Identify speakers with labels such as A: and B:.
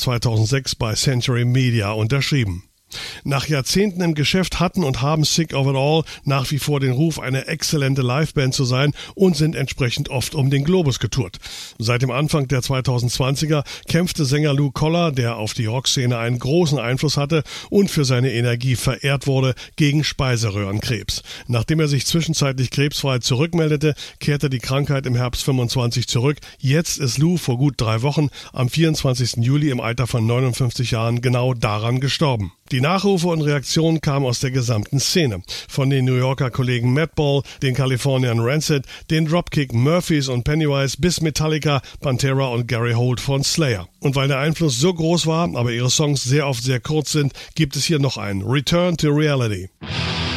A: 2006 bei Century Media unterschrieben. Nach Jahrzehnten im Geschäft hatten und haben Sick of It All nach wie vor den Ruf, eine exzellente Liveband zu sein und sind entsprechend oft um den Globus getourt. Seit dem Anfang der 2020er kämpfte Sänger Lou Koller, der auf die Rockszene einen großen Einfluss hatte und für seine Energie verehrt wurde, gegen Speiseröhrenkrebs. Nachdem er sich zwischenzeitlich krebsfrei zurückmeldete, kehrte die Krankheit im Herbst 25 zurück. Jetzt ist Lou vor gut 3 Wochen am 24. Juli im Alter von 59 Jahren genau daran gestorben. Die Nachrufe und Reaktionen kamen aus der gesamten Szene. Von den New Yorker Kollegen Madball, den Kaliforniern Rancid, den Dropkick Murphys und Pennywise bis Metallica, Pantera und Gary Holt von Slayer. Und weil der Einfluss so groß war, aber ihre Songs sehr oft sehr kurz sind, gibt es hier noch einen: Return to Reality.